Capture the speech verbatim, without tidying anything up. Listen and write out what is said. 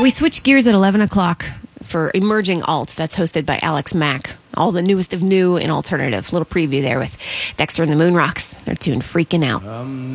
we switch gears at eleven o'clock for Emerging Alt. That's hosted by Alex Mack. All the newest of new and alternative. Little preview there with Dexter and the Moon Rocks. They're tuned Freaking Out.